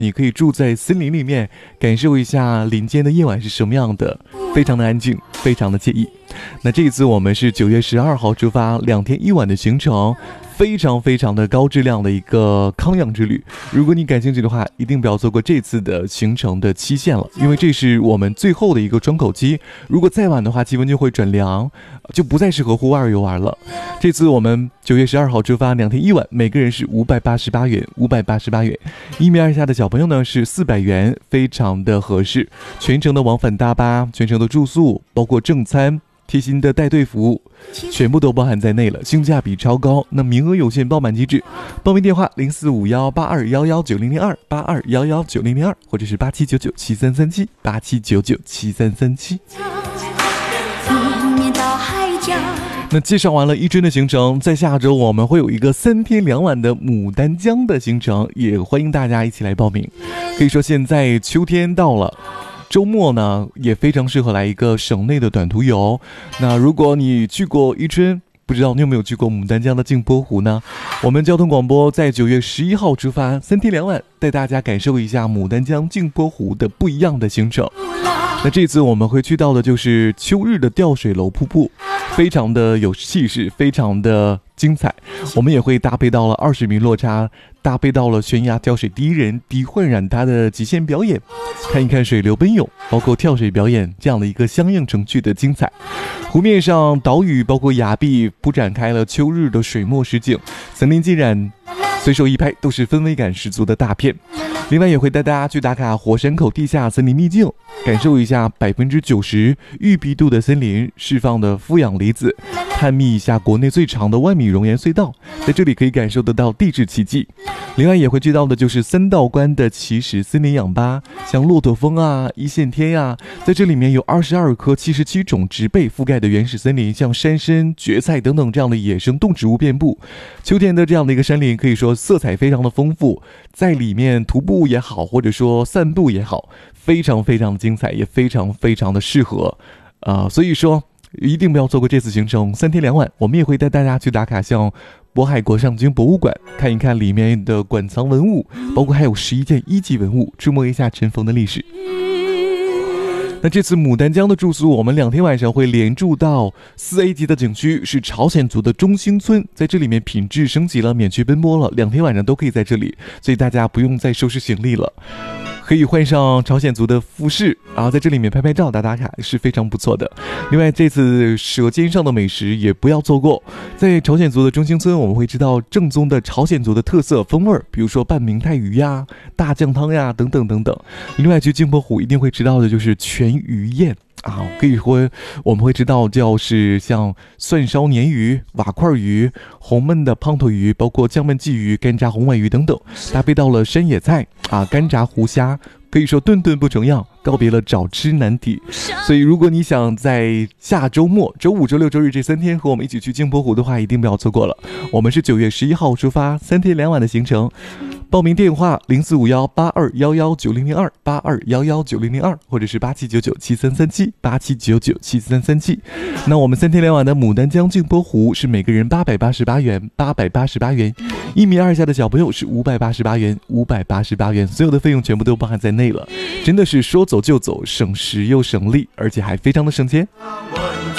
你可以住在森林里面，感受一下林间的夜晚是什么样的，非常的安静，非常的惬意。那这一次我们是9月12号出发，2天1晚的行程，非常的高质量的一个康养之旅。如果你感兴趣的话，一定不要错过这次的行程的期限了，因为这是我们最后的一个窗口期。如果再晚的话，气温就会转凉，就不再适合户外游玩了。这次我们9月12号出发，2天1晚，每个人是588元，588元。1米2以下的小朋友呢是400元，非常的合适。全程的往返大巴，全程的住宿，包括正餐。贴心的带队服务全部都包含在内了，性价比超高。那名额有限，报满即止。报名电话045182119002，82119002，或者是87997337 87997337。那介绍完了伊春的行程，在下周我们会有一个3天2晚的牡丹江的行程，也欢迎大家一起来报名。可以说现在秋天到了，周末呢也非常适合来一个省内的短途游。那如果你去过伊春，不知道你有没有去过牡丹江的镜泊湖呢？我们交通广播在9月11号出发，3天2晚，带大家感受一下牡丹江镜泊湖的不一样的行程。那这次我们会去到的就是秋日的吊水楼瀑布，非常的有气势，非常的精彩。我们也会搭配到了20米落差，搭配到了悬崖跳水第一人滴焕染它的极限表演，看一看水流奔涌，包括跳水表演这样的一个相映成趣的精彩。湖面上岛屿包括崖壁铺展开了秋日的水墨实景，森林浸染，随手一拍都是氛围感十足的大片。另外也会带大家去打卡火山口地下森林秘境，感受一下90%玉碧度的森林释放的负氧离子，探秘一下国内最长的1米熔岩隧道，在这里可以感受得到地质奇迹。另外也会去到的就是3道关的奇石森林氧吧，像骆驼峰啊、一线天呀，在这里面有22棵77种植被覆盖的原始森林，像山参、蕨菜等等这样的野生动植物遍布。秋天的这样的一个山林可以说色彩非常的丰富，在里面徒步也好，或者说散步也好，非常的精彩，也非常的适合。所以说一定不要错过这次行程，3天2晚。我们也会带大家去打卡像渤海国上军博物馆，看一看里面的馆藏文物，包括还有11件1级文物，触摸一下尘封的历史。那这次牡丹江的住宿，我们2天晚上会连住到4A 级的景区，是朝鲜族的中兴村，在这里面品质升级了，免去奔波了，2天晚上都可以在这里，所以大家不用再收拾行李了，可以换上朝鲜族的服饰，然后在这里面拍拍照打打卡，是非常不错的。另外这次舌尖上的美食也不要错过，在朝鲜族的中兴村，我们会知道正宗的朝鲜族的特色风味，比如说拌明太鱼呀、大酱汤呀等等。另外去镜泊湖一定会知道的就是全鱼宴啊，可以说我们会知道就是像蒜烧鲶鱼、瓦块鱼、红焖的胖头鱼，包括酱焖鲫鱼、干炸红尾鱼等等，搭配到了山野菜啊、干炸湖虾，可以说顿顿不重样，告别了找吃难题。所以如果你想在下周末周5、周6、周日这3天和我们一起去镜泊湖的话，一定不要错过了。我们是9月11号出发，3天2晚的行程。报名电话045182119002 82119002，或者是87997337 87997337。那我们3天2晚的牡丹江镜泊湖是每个人888元，888元。1米2以下的小朋友是588元，588元。所有的费用全部都包含在内了，真的是说走就走，省时又省力，而且还非常的省钱。